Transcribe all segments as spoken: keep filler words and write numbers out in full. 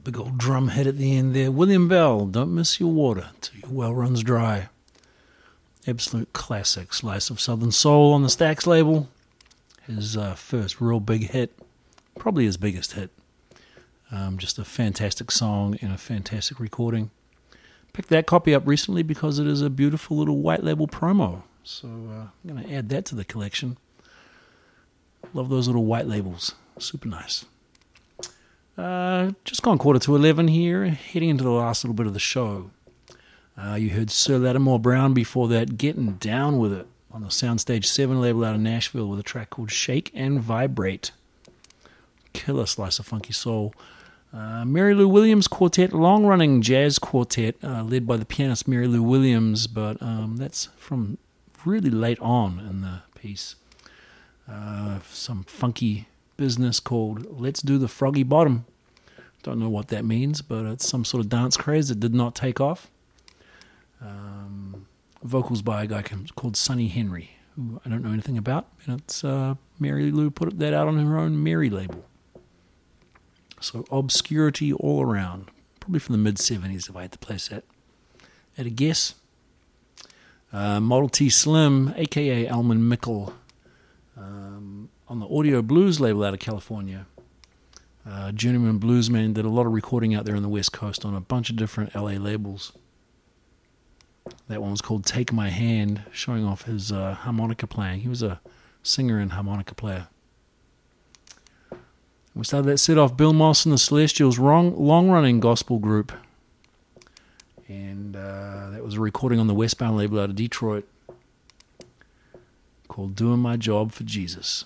Big old drum hit at the end there. William Bell, Don't Miss Your Water Till Your Well Runs Dry. Absolute classic slice of Southern Soul on the Stax label. His uh, first real big hit. Probably his biggest hit. Um, just a fantastic song and a fantastic recording. Picked that copy up recently because it is a beautiful little white label promo. So uh, I'm going to add that to the collection. Love those little white labels. Super nice. Uh, just gone quarter to eleven here, heading into the last little bit of the show. Uh, you heard Sir Lattimore Brown before that, Getting Down With It, on the Soundstage seven label out of Nashville with a track called Shake and Vibrate. Killer slice of funky soul. Uh, Mary Lou Williams Quartet, long-running jazz quartet, uh, led by the pianist Mary Lou Williams, but um, that's from really late on in the piece. Uh, some funky business called Let's Do the Froggy Bottom. Don't know what that means, but it's some sort of dance craze that did not take off. Um, vocals by a guy called Sonny Henry, who I don't know anything about, and it's uh, Mary Lou put that out on her own Mary label. So obscurity all around, probably from the mid seventies if I had to place that at a guess. Uh, Model T Slim, aka Alman Mickle, um, on the Audio Blues label out of California. Uh, journeyman bluesman, did a lot of recording out there on the West Coast on a bunch of different L A labels. That one was called Take My Hand, showing off his uh, harmonica playing. He was a singer and harmonica player. We started that set off Bill Moss and the Celestials, wrong, long-running gospel group. And uh, that was a recording on the Westbound label out of Detroit called Doing My Job for Jesus.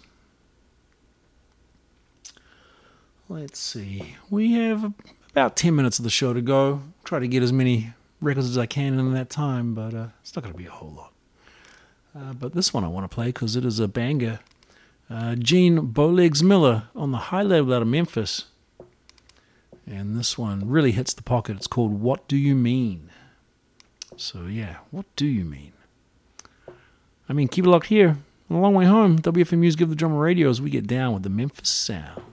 Let's see. We have about ten minutes of the show to go. Try to get as many records as I can in that time, but uh, it's not going to be a whole lot. Uh, but this one I want to play because it is a banger. Uh, Gene Bowlegs Miller on the High label out of Memphis. And this one really hits the pocket. It's called What Do You Mean? So yeah, what do you mean? I mean, keep it locked here. On the long way home, W F M U's Give the Drummer Radio as we get down with the Memphis Sound.